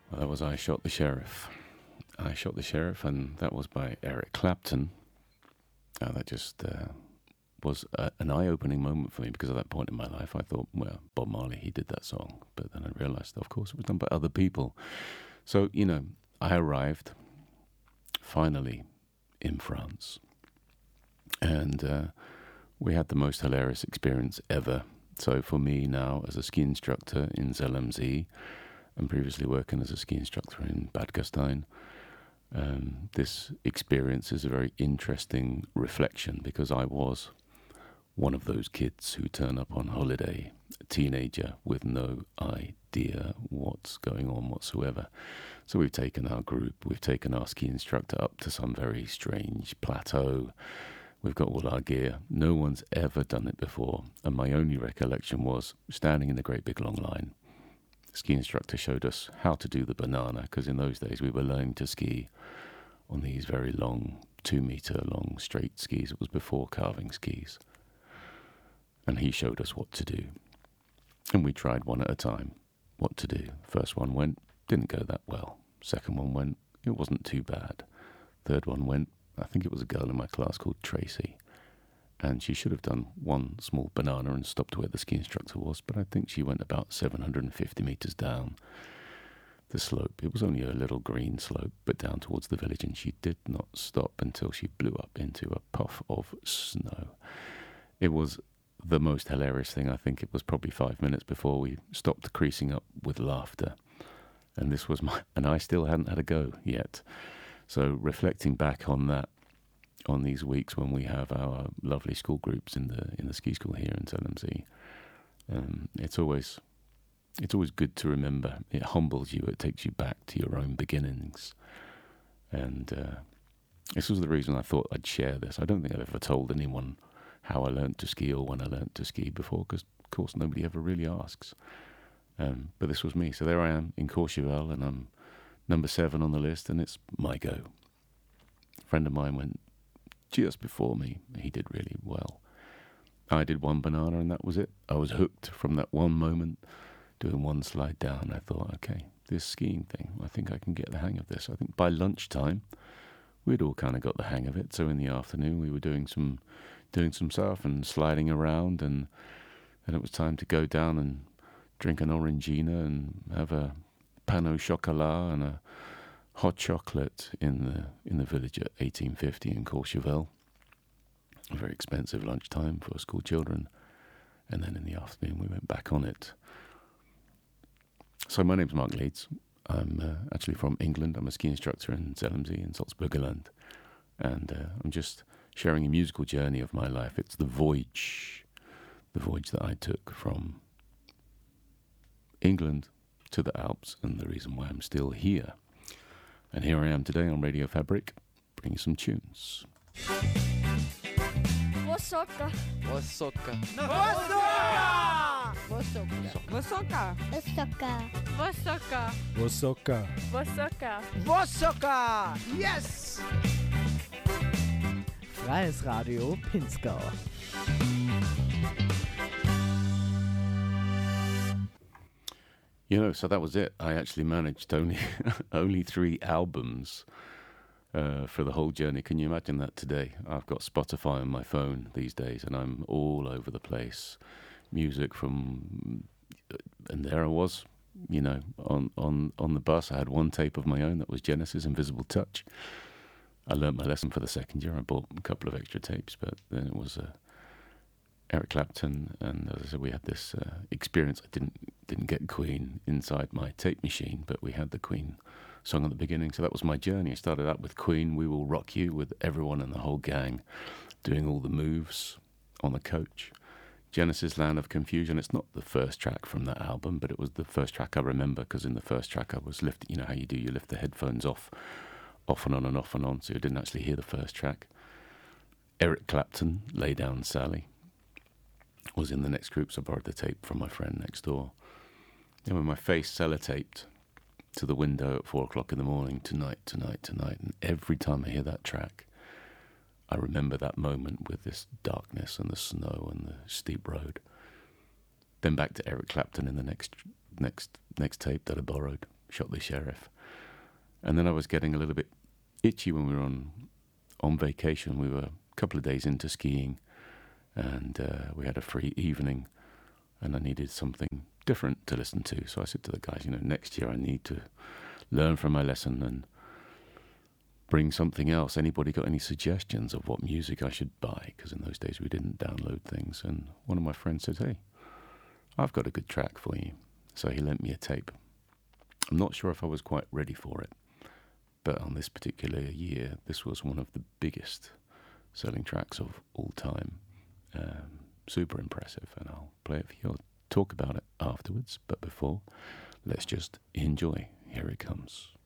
Well, that was I Shot the Sheriff. I Shot the Sheriff, and that was by Eric Clapton. That just was an eye-opening moment for me, because at that point in my life I thought, well, Bob Marley, he did that song. But then I realised, of course, it was done by other people. So, you know, I arrived finally in France. And we had the most hilarious experience ever. So for me now, as a ski instructor in Zell am See, and previously working as a ski instructor in Bad Gastein, this experience is a very interesting reflection, because I was one of those kids who turn up on holiday, a teenager with no idea what's going on whatsoever. So we've taken our group, we've taken our ski instructor up to some very strange plateau. We've got all our gear. No one's ever done it before. And my only recollection was standing in the great big long line. The ski instructor showed us how to do the banana, because in those days we were learning to ski on these very long, 2-meter long straight skis. It was before carving skis. And he showed us what to do. And we tried one at a time what to do. First one went, didn't go that well. Second one went, it wasn't too bad. Third one went, I think it was a girl in my class called Tracy, and she should have done one small banana and stopped where the ski instructor was, but I think she went about 750 metres down the slope. It was only a little green slope, but down towards the village, and she did not stop until she blew up into a puff of snow. It was the most hilarious thing. I think it was probably 5 minutes before we stopped creasing up with laughter, and this was and I still hadn't had a go yet. So reflecting back on that, on these weeks when we have our lovely school groups in the ski school here in Zell am See, it's always good to remember. It humbles you. It takes you back to your own beginnings. And this was the reason I thought I'd share this. I don't think I've ever told anyone how I learnt to ski or when I learnt to ski before, because of course nobody ever really asks. But this was me. So there I am in Courchevel, and I'm number 7 on the list, and it's my go. A friend of mine went just before me. He did really well. I did one banana, and that was it. I was hooked from that one moment, doing one slide down. I thought, okay, this skiing thing, I think I can get the hang of this. I think by lunchtime, we'd all kind of got the hang of it. So in the afternoon, we were doing some stuff and sliding around, and then it was time to go down and drink an Orangina and have a pain au chocolat and a hot chocolate in the village at 1850 in Courchevel. A very expensive lunchtime for school children. And then in the afternoon we went back on it. So my name's Mark Leeds. I'm actually from England. I'm a ski instructor in Zell am See in Salzburgerland. And I'm just sharing a musical journey of my life. It's the voyage that I took from England to the Alps, and the reason why I'm still here. And here I am today on Radio Fabric, bringing some tunes. Vosoka. Vosoka. Vosoka. Vosoka. Vosoka. Vosoka. Vosoka. Vosoka. Vosoka! Yes! Freies Radio Pinzgau. You know, so that was it. I actually managed only 3 albums for the whole journey. Can you imagine that today? I've got Spotify on my phone these days, and I'm all over the place. Music from... And there I was, you know, on the bus. I had one tape of my own that was Genesis, Invisible Touch. I learnt my lesson for the second year. I bought a couple of extra tapes, but then it was... Eric Clapton, and as I said, we had this experience. I didn't get Queen inside my tape machine, but we had the Queen song at the beginning. So that was my journey. I started out with Queen, We Will Rock You, with everyone in the whole gang doing all the moves on the coach. Genesis, Land of Confusion. It's not the first track from that album, but it was the first track I remember, because in the first track I was lifting, you know how you do, you lift the headphones off and on and off and on, so you didn't actually hear the first track. Eric Clapton, Lay Down Sally, was in the next group, so I borrowed the tape from my friend next door. And with my face sellotaped to the window at 4 o'clock in the morning, tonight, and every time I hear that track, I remember that moment with this darkness and the snow and the steep road. Then back to Eric Clapton in the next tape that I borrowed. shot the sheriff. And then I was getting a little bit itchy when we were on vacation. We were a couple of days into skiing, and we had a free evening, and I needed something different to listen to. So I said to the guys, next year I need to learn from my lesson and bring something else. Anybody got any suggestions of what music I should buy? Because in those days we didn't download things. And one of my friends said, hey, I've got a good track for you. So he lent me a tape. I'm not sure if I was quite ready for it, but on this particular year, this was one of the biggest selling tracks of all time. Super impressive, and I'll play it for you. I'll talk about it afterwards, but before, let's just enjoy. Here it comes.